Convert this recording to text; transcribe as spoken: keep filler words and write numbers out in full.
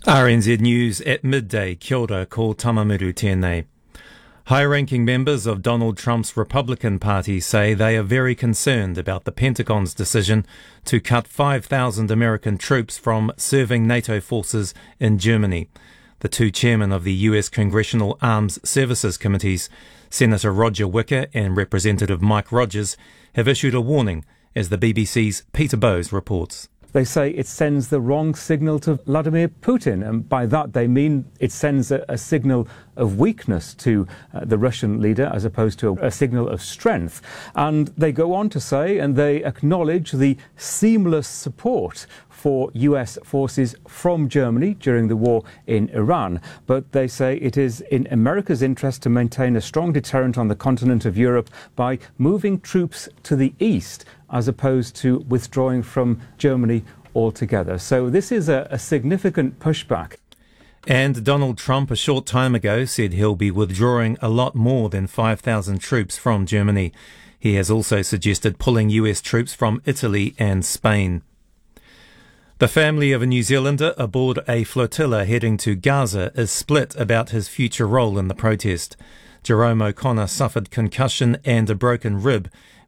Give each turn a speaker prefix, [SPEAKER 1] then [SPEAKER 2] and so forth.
[SPEAKER 1] R N Z News at midday. Kia ora, ko Tamamiru tēnei. High-ranking members of Donald Trump's Republican Party say they are very concerned about the Pentagon's decision to cut five thousand American troops from serving NATO forces in Germany. The two chairmen of the U S Congressional Arms Services Committees, Senator Roger Wicker and Representative Mike Rogers, have issued a warning, as the B B C's Peter Bowes reports.
[SPEAKER 2] They say it sends the wrong signal to Vladimir Putin, and by that they mean it sends a, a signal of weakness to uh, the Russian leader as opposed to a, a signal of strength. And they go on to say, and they acknowledge the seamless support for U S forces from Germany during the war in Iran. But they say it is in America's interest to maintain a strong deterrent on the continent of Europe by moving troops to the east as opposed to withdrawing from Germany altogether. So this is a, a significant pushback.
[SPEAKER 1] And Donald Trump a short time ago said he'll be withdrawing a lot more than five thousand troops from Germany. He has also suggested pulling U S troops from Italy and Spain. The family of a New Zealander aboard a flotilla heading to Gaza is split about his future role in the protest. Jerome O'Connor suffered concussion and a broken rib